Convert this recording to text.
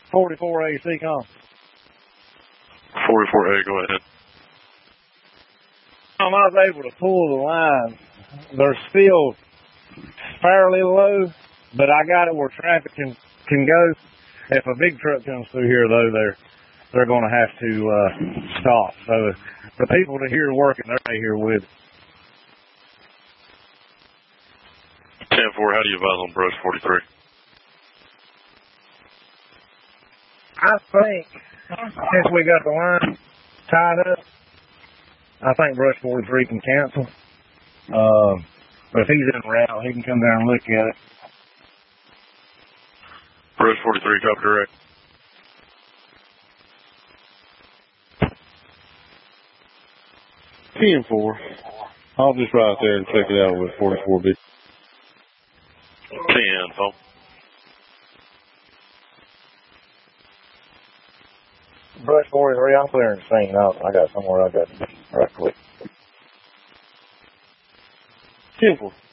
44A, CCOM. 44A, go ahead. I was able to pull the line. They're still fairly low, but I got it where traffic can go. If a big truck comes through here, though, they're going to have to stop. So the people that here working, they're right here with. 10-4, how do you advise on Brush 43? I think since we got the line tied up, I think Brush 43 can cancel. But if he's en route, he can come down and look at it. Brush 43, copy direct. P4. I'll just ride out there and check it out with 44B. 10, phone. Brush 43, I'm clearing the scene out. I got somewhere I got right quick. 10-4.